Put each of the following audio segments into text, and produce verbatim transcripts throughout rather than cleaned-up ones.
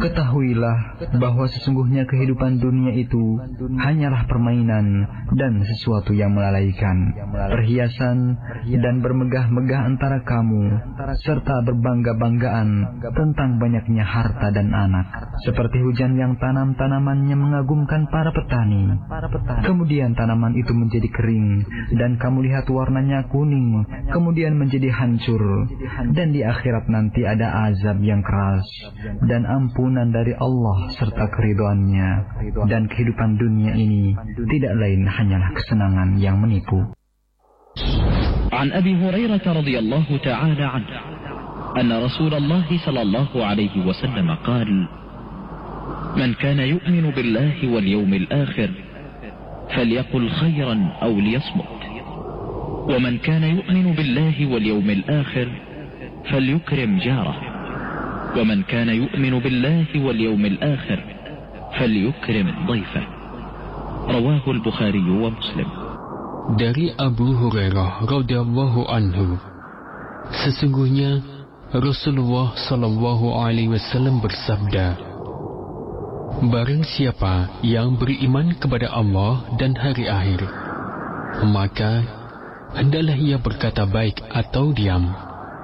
Ketahuilah bahwa sesungguhnya kehidupan dunia itu hanyalah permainan dan sesuatu yang melalaikan, perhiasan dan bermegah-megah antara kamu, serta berbangga-banggaan tentang banyaknya harta dan anak, seperti hujan yang tanam-tanamannya mengagumkan para petani. Kemudian tanaman itu menjadi kering, dan kamu lihat warnanya kuning, kemudian menjadi hancur, dan di akhirat nanti ada azab yang keras, dan ampunan dari Allah serta keridhoannya, dan kehidupan dunia ini tidak lain hanyalah kesenangan yang menipu. An Abi Hurairah radhiyallahu ta'ala anhu anna Rasulullah sallallahu alaihi wasallam qala man kana yu'minu billahi wal yawmil akhir falyaqul khairan aw liyasmut wa man kana yu'minu billahi wal yawmil akhir falyukrim jarah ومن كان يؤمن بالله واليوم الآخر فليكرم ضيفه رواه البخاري ومسلم. Dari Abu Hurairah radhiyallahu anhu, sesungguhnya Rasulullah sallallahu alaihi wasallam bersabda, barang siapa yang beriman kepada Allah dan hari akhir, maka hendaklah ia berkata baik atau diam.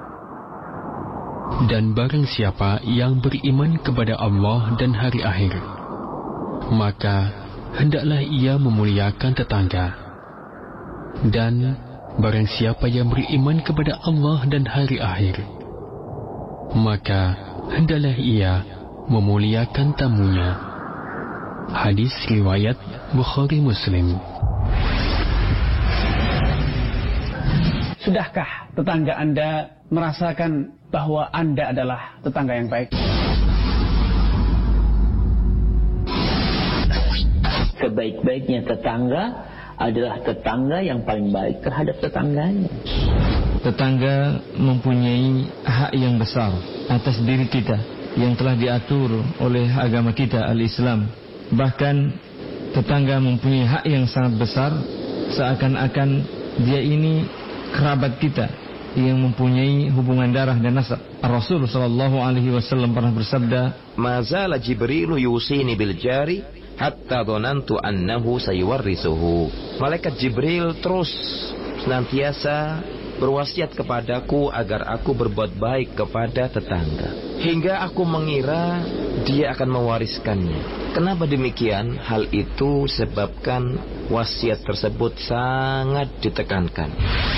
Dan barang siapa yang beriman kepada Allah dan hari akhir, maka hendaklah ia memuliakan tetangga. Dan barang siapa yang beriman kepada Allah dan hari akhir, maka hendaklah ia memuliakan tamunya. Hadis riwayat Bukhari Muslim. Sudahkah tetangga Anda merasakan bahwa Anda adalah tetangga yang baik? Sebaik-baiknya tetangga adalah tetangga yang paling baik terhadap tetangganya. Tetangga mempunyai hak yang besar atas diri kita yang telah diatur oleh agama kita, al-Islam. Bahkan tetangga mempunyai hak yang sangat besar, seakan-akan dia ini kerabat kita yang mempunyai hubungan darah dan nasab. Rasul sallallahu alaihi wasallam pernah bersabda, "Mazala Jibril yusini bil jari hatta dhanantu annahu sayuwarrisuhu." Malaikat Jibril terus senantiasa berwasiat kepadaku agar aku berbuat baik kepada tetangga, hingga aku mengira dia akan mewariskannya. Kenapa demikian? Hal itu sebabkan wasiat tersebut sangat ditekankan.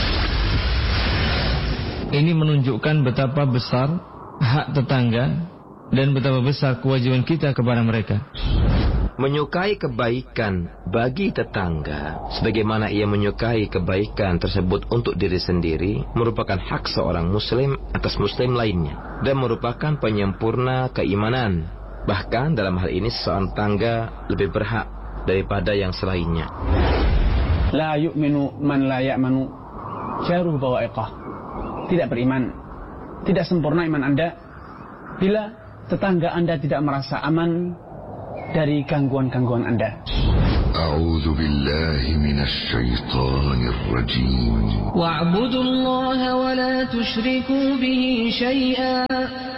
Ini menunjukkan betapa besar hak tetangga dan betapa besar kewajiban kita kepada mereka. Menyukai kebaikan bagi tetangga sebagaimana ia menyukai kebaikan tersebut untuk diri sendiri merupakan hak seorang muslim atas muslim lainnya dan merupakan penyempurna keimanan. Bahkan dalam hal ini seorang tetangga lebih berhak daripada yang selainnya. La yu'minu man la ya'manu jaruhu bawa'iqah. Tidak beriman, tidak sempurna iman Anda bila tetangga Anda tidak merasa aman dari gangguan-gangguan Anda. A'udzu billahi minasy syaithanir rajim. Wa'budullaha wa la tusyriku bihi syai'an.